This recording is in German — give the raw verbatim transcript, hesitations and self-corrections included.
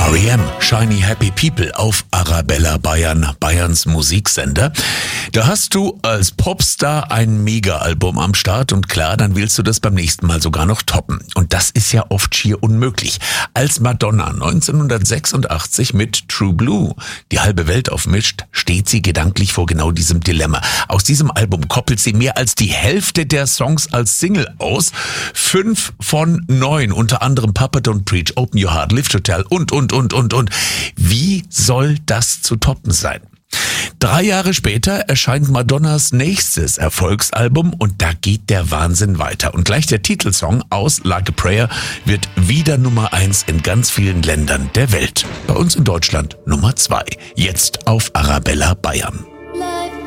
R E M, Shiny Happy People auf Arabella Bayern, Bayerns Musiksender. Da hast du als Popstar ein Mega-Album am Start und klar, dann willst du das beim nächsten Mal sogar noch toppen. Und das ist ja oft schier unmöglich. Als Madonna neunzehnhundertsechsundachtzig mit True Blue die halbe Welt aufmischt, steht sie gedanklich vor genau diesem Dilemma. Aus diesem Album koppelt sie mehr als die Hälfte der Songs als Single aus. Fünf von neun, unter anderem Papa Don't Preach, Open Your Heart, Lift Hotel und, und, und, und, und. Wie soll das zu toppen sein? Drei Jahre später erscheint Madonnas nächstes Erfolgsalbum und da geht der Wahnsinn weiter. Und gleich der Titelsong aus Like a Prayer wird wieder Nummer eins in ganz vielen Ländern der Welt. Bei uns in Deutschland Nummer zwei. Jetzt auf Arabella Bayern.